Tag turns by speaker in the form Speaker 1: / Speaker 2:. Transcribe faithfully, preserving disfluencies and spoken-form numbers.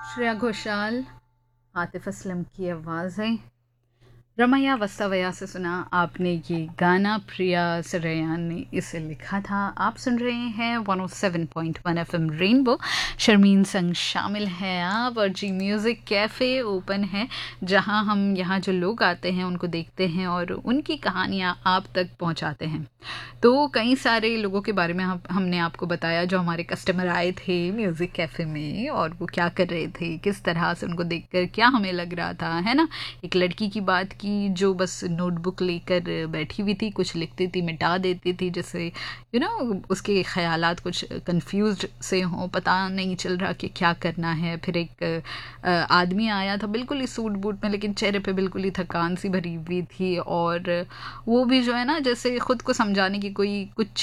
Speaker 1: श्रेया घोषाल, आतिफ असलम की आवाज़ें। रमैया वस्तावया से सुना आपने ये गाना, प्रिया सरयान ने इसे लिखा था। आप सुन रहे हैं one O seven point one FM rainbow. Sharmin संग शामिल हैं आप, और जी म्यूज़िक कैफ़े ओपन है, जहां हम यहाँ जो लोग आते हैं उनको देखते हैं और उनकी कहानियाँ आप तक पहुँचाते हैं। तो कई सारे लोगों के बारे में हम हमने आपको बताया जो हमारे कस्टमर आए थे म्यूज़िक कैफ़े में, और वो क्या कर रहे थे, किस तरह से उनको देखकर क्या हमें लग रहा था, है ना। एक लड़की की बात की जो बस नोटबुक लेकर बैठी हुई थी, कुछ लिखती थी, मिटा देती थी, जैसे यू नो उसके ख़यालात कुछ कंफ्यूज्ड से हों, पता नहीं चल रहा कि क्या करना है। फिर एक अ, आदमी आया था बिल्कुल ही सूट बूट में, लेकिन चेहरे पे बिल्कुल ही थकान सी भरी हुई थी, और वो भी जो है ना जैसे ख़ुद को समझाने की कोई कुछ